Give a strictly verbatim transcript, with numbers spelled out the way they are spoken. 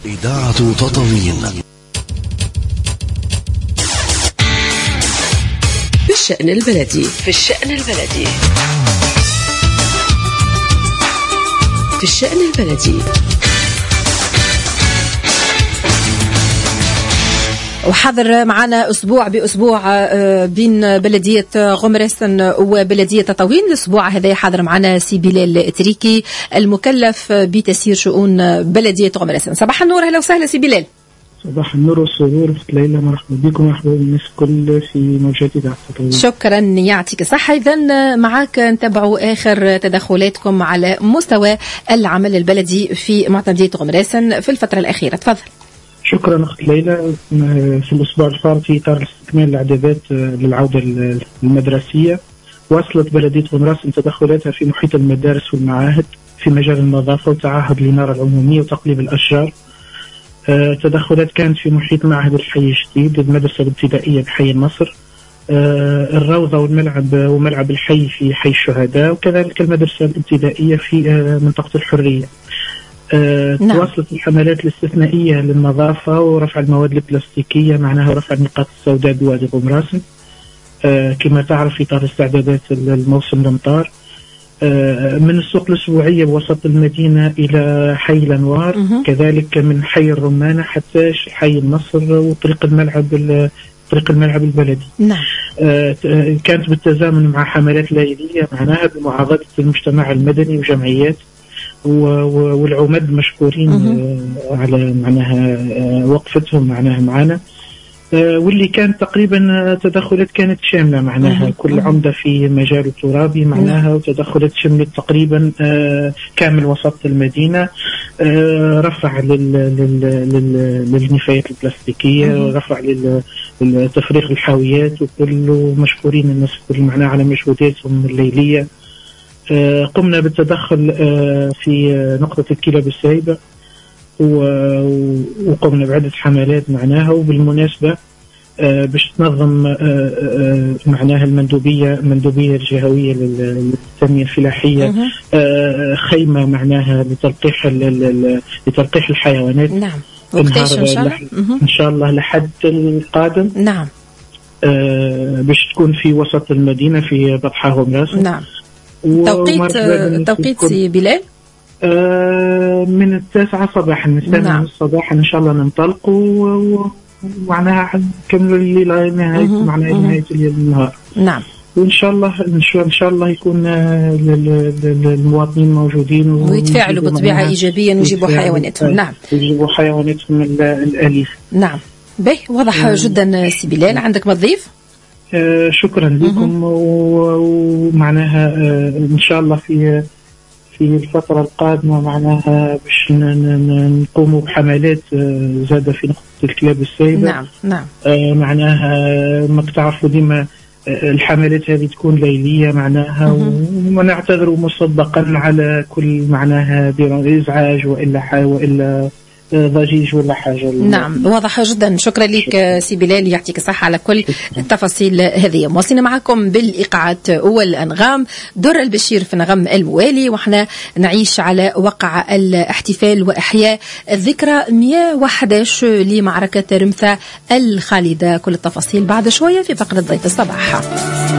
إذاعة تطاوين في الشأن البلدي. في الشأن البلدي. في الشأن البلدي. وحضر معنا أسبوع بأسبوع بين بلدية غمرسن وبلدية تطاوين. الأسبوع هذا حضر معنا سي بلال تريكي المكلف بتسيير شؤون بلدية غمرسن. صباح النور، أهلا وسهلا سي بلال. صباح النور والسرور في ليلى، مرحبا بكم ومرحبا بالناس الكل في موجات إذاعة تطاوين. شكرا، يعطيك الصحة. إذن معك نتابعوا آخر تدخلاتكم على مستوى العمل البلدي في معتمدية غمرسن في الفترة الأخيرة. تفضل. شكرا أخت ليلى. في الأسبوع الفارط في إطار استكمال الإعدادات للعودة المدرسية، واصلت بلدية غمرسن تدخلاتها في محيط المدارس والمعاهد في مجال النظافة وتعهد الإنارة العمومية وتقليب الأشجار. تدخلات كانت في محيط معهد الحي الجديد، المدرسة الابتدائية بحي النصر، الروضة والملعب وملعب الحي في حي الشهداء، وكذلك المدرسة الابتدائية في منطقة الحرية. أه نعم. تواصلت الحملات الاستثنائية للنظافة ورفع المواد البلاستيكية، معناها رفع النقاط السوداء بوادي غمرسن أه كما تعرف في إطار استعدادات الموسم الأمطار. أه من السوق الأسبوعية بوسط المدينة إلى حي الأنوار، مه. كذلك من حي الرمانة حتى حي النصر وطريق الملعب طريق الملعب البلدي. نعم. أه كانت بالتزامن مع حملات ليلية، معناها بمعاضدة المجتمع المدني وجمعيات والعمد مشكورين على معناها وقفتهم معناها معنا، واللي كانت تقريبا تدخلات كانت شاملة معناها كل عمدة في مجال الترابي معناها، وتدخلات شملت تقريبا كامل وسط المدينة، رفع للنفايات البلاستيكية، رفع لتفريغ الحاويات، وكل مشكورين الناس كل معناها على مجهوداتهم الليلية. قمنا بالتدخل في نقطة الكلاب السايبة وقمنا بعدة حملات معناها. وبالمناسبة باش تنظم معناها المندوبية المندوبية الجهوية للتنمية الفلاحية خيمة معناها لتلقيح لتلقيح الحيوانات. نعم. وقتاش إن شاء الله؟ إن شاء الله لحد القادم. نعم. باش تكون في وسط المدينة في بطحة غمرسن. نعم. توقيت توقيت سي بلال؟ آه من التاسعة صباحا، من الساعة نعم. الصباح إن شاء الله ننطلق ومعناها نكمل الليل نهاية معناها نهاية النهار. نعم. وإن شاء الله إن شاء الله يكون المواطنين موجودين ويتفاعلوا بطبيعة إيجابية ويجيبوا حيواناتهم. نعم. يجيبوا حيواناتهم الأليف. نعم. باهي، واضح جدا سي بلال. عندك مضيف؟ آه شكرا لكم، ومعناها آه إن شاء الله في في الفترة القادمة معناها باش نقوموا بحملات آه زادة في نقطة الكلاب السايبة. نعم نعم. آه معناها ما تعرفوا ديما آه الحملات هذه تكون ليلية معناها، ونعتذر مسبقا على كل معناها بإزعاج وإلا حاجة وإلا ضجيج ولا حاجة. نعم، واضح جدا. شكرا لك سي بلال، يعطيك الصحة على كل التفاصيل هذه. مواصلين معكم بالإيقاعات والأنغام. دور البشير في نغم الموالي، وإحنا نعيش على وقع الاحتفال وإحياء الذكرى مئة وأحد عشر لمعركة رمثة الخالدة. كل التفاصيل بعد شوية في فقرة ضيف الصباح.